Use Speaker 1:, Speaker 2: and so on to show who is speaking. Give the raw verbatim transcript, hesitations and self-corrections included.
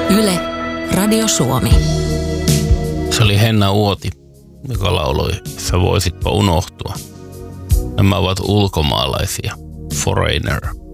Speaker 1: Yle, Radio Suomi.
Speaker 2: Se oli Henna Uoti, joka lauloi Sä voisitpa unohtua. Nämä ovat ulkomaalaisia. Foreigner.